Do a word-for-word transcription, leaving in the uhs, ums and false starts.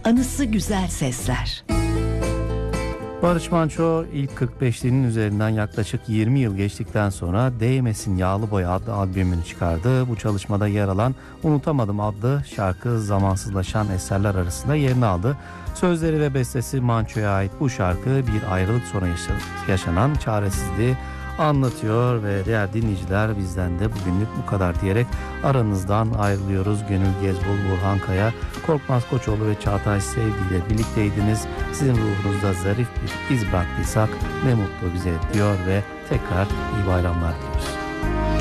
anısı güzel sesler. Barış Manço ilk kırk beşliğinin üzerinden yaklaşık yirmi yıl geçtikten sonra Değmesin Yağlı Boya adlı albümünü çıkardı. Bu çalışmada yer alan Unutamadım adlı şarkı zamansızlaşan eserler arasında yerini aldı. Sözleri ve bestesi Manço'ya ait bu şarkı bir ayrılık sonra yaşanan çaresizliği anlatıyor ve değerli dinleyiciler, bizden de bugünlük bu kadar diyerek aranızdan ayrılıyoruz. Gönül Gezbol, Burhan Kaya, Korkmaz Koçoğlu ve Çağatay Sevgi ile birlikteydiniz. Sizin ruhunuzda zarif bir iz bıraktıysak ne mutlu bize diyor ve tekrar iyi bayramlar diliyoruz.